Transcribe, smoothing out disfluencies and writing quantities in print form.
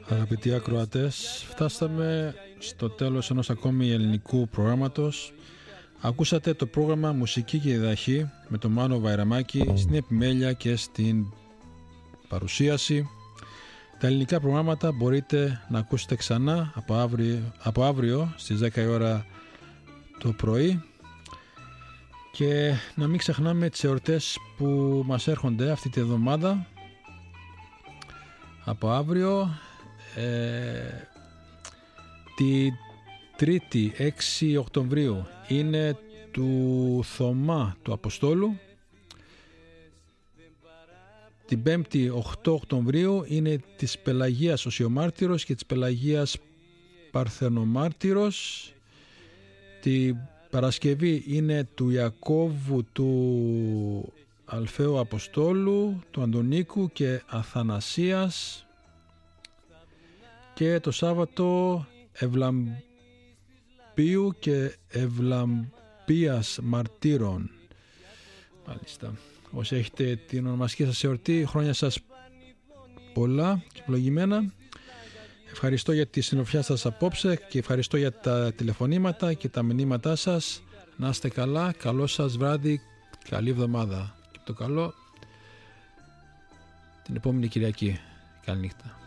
Αγαπητοί ακροατές, φτάσαμε στο τέλος ενός ακόμη ελληνικού προγράμματος. Ακούσατε το πρόγραμμα Μουσική και Διδαχή με τον Μάνο Βαϊραμάκη στην επιμέλεια και στην παρουσίαση. Τα ελληνικά προγράμματα μπορείτε να ακούσετε ξανά από αύριο στις 10 η ώρα το πρωί. Και να μην ξεχνάμε τις εορτές που μας έρχονται αυτή τη εβδομάδα. Από αύριο τη Τρίτη 6 Οκτωβρίου είναι του Θωμά του Αποστόλου. Την 5η 8 Οκτωβρίου είναι της Πελαγίας Οσιομάρτυρος και της Πελαγίας Παρθενομάρτυρος. Την Παρασκευή είναι του Ιακώβου του Αλφαίου Αποστόλου, του Αντωνίκου και Αθανασίας. Και το Σάββατο Ευλαμπίου και Ευλαμπίας Μαρτύρων. Μάλιστα. Όσοι έχετε την ονομαστική σας εορτή, χρόνια σας πολλά και ευλογημένα. Ευχαριστώ για τη συνοφιά σας απόψε και ευχαριστώ για τα τηλεφωνήματα και τα μηνύματά σας. Να είστε καλά, καλό σας βράδυ, καλή εβδομάδα και το καλό την επόμενη Κυριακή. Καλή νύχτα.